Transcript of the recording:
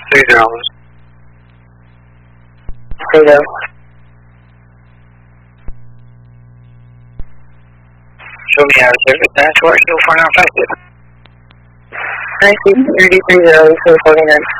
30. Hello. Show me how to service that. Where are you for now? 1930, 49.